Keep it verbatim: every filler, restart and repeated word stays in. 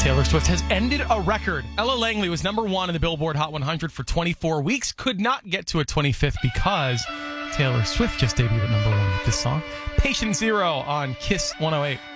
Taylor Swift has ended a record. Ella Langley was number one in the Billboard Hot one hundred for twenty-four weeks. Could not get to a twenty-fifth because Taylor Swift just debuted at number one with this song. Patient Zero on Kiss one oh eight.